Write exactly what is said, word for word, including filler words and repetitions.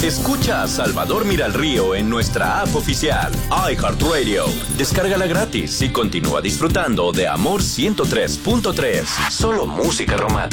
Escucha a Salvador Miralrío en nuestra app oficial, iHeartRadio. Descárgala gratis y continúa disfrutando de Amor ciento tres punto tres. Solo música romántica.